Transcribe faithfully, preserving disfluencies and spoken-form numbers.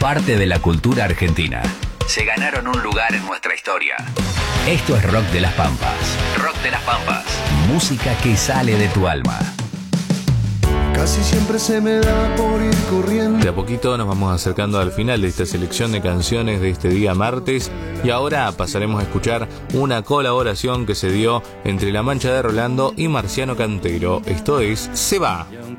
parte de la cultura argentina. Se ganaron un lugar en nuestra historia. Esto es Rock de las Pampas. Rock de las Pampas. Música que sale de tu alma. Casi siempre se me da por ir corriendo. De a poquito nos vamos acercando al final de esta selección de canciones de este día martes y ahora pasaremos a escuchar una colaboración que se dio entre La Mancha de Rolando y Marciano Cantero. Esto es Se Va.